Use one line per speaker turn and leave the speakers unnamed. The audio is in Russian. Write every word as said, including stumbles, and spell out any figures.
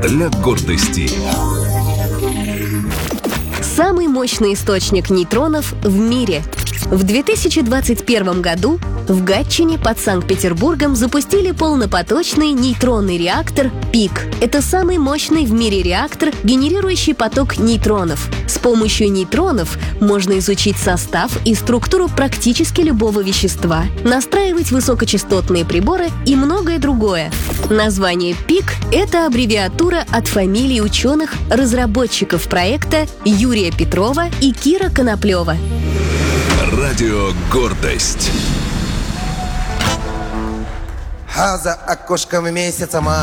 для гордости.
Самый мощный источник нейтронов в мире. В две тысячи двадцать первом году в Гатчине под Санкт-Петербургом запустили полнопоточный нейтронный реактор пик. Это самый мощный в мире реактор, генерирующий поток нейтронов. С помощью нейтронов можно изучить состав и структуру практически любого вещества, настраивать высокочастотные приборы и многое другое. Название пик – это аббревиатура от фамилий ученых-разработчиков проекта Юрия Петрова и Кира Коноплева.
Радио «Гордость».
А за окошком месяца май.